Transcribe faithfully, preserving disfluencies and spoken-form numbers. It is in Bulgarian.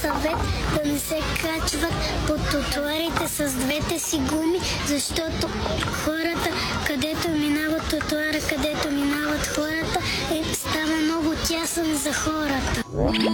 съвет да не се качват по тротоарите с двете си гуми, защото хората, където минават тротоара, където минават хората, е, става много тясен за хората.